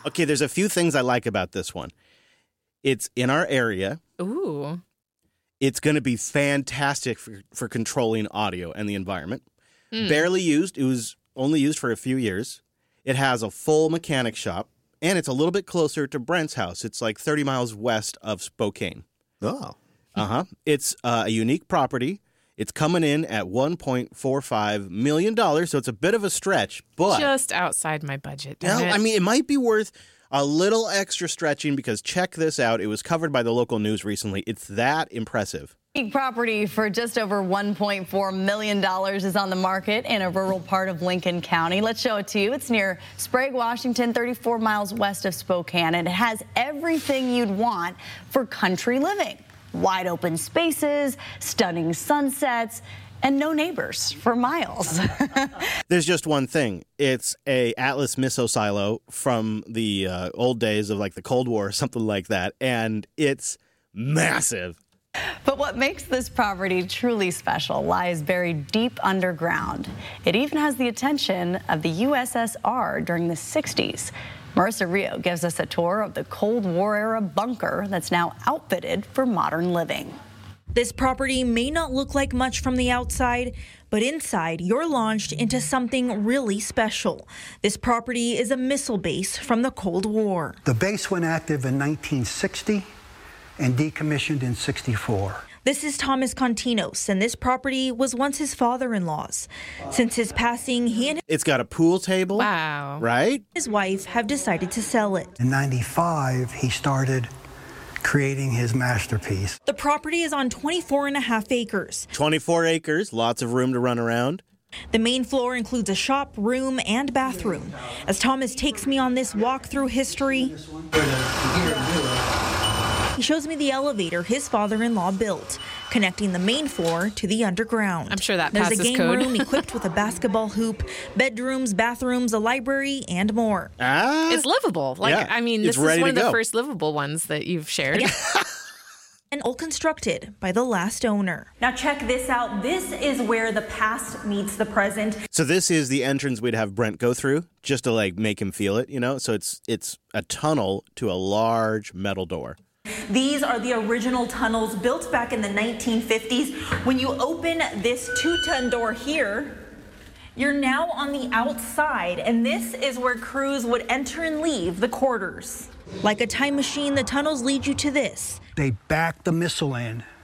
Okay, there's a few things I like about this one. It's in our area. Ooh. It's going to be fantastic for controlling audio and the environment. Barely used. It was only used for a few years. It has a full mechanic shop, and it's a little bit closer to Brent's house. It's like 30 miles west of Spokane. Oh. Uh-huh. It's a unique property. It's coming in at $1.45 million, so it's a bit of a stretch, but... Just outside my budget. No, I mean, it might be worth a little extra stretching because check this out. It was covered by the local news recently. It's that impressive. Property for just over $1.4 million is on the market in a rural part of Lincoln County. Let's show it to you. It's near Sprague, Washington, 34 miles west of Spokane, and it has everything you'd want for country living. Wide open spaces, stunning sunsets, and no neighbors for miles. There's just one thing. It's a Atlas missile silo from the old days of like the Cold War or something like that, and it's massive. But what makes this property truly special lies buried deep underground. It even has the attention of the USSR during the 60s. Marissa Rio gives us a tour of the Cold War-era bunker that's now outfitted for modern living. This property may not look like much from the outside, but inside you're launched into something really special. This property is a missile base from the Cold War. The base went active in 1960 and decommissioned in 64. This is Thomas Continos, and this property was once his father-in-law's. Since his passing, he and It's got a pool table. Wow. Right? his wife have decided to sell it. In 95, he started creating his masterpiece. The property is on 24.5 acres. 24 acres, lots of room to run around. The main floor includes a shop, room, and bathroom. As Thomas takes me on this walk through history, he shows me the elevator his father-in-law built, connecting the main floor to the underground. I'm sure that There's passes a game code. room equipped with a basketball hoop, bedrooms, bathrooms, a library, and more. It's livable. Yeah, I mean, it's this is ready one to of the go. first livable ones that you've shared. And all constructed by the last owner. Now check this out. This is where the past meets the present. So this is the entrance we'd have Brent go through just to like make him feel it, you know? So it's a tunnel to a large metal door. These are the original tunnels built back in the 1950s. When you open this 2-ton door here, you're now on the outside, and this is where crews would enter and leave the quarters. Like a time machine, the tunnels lead you to this. They backed the missile in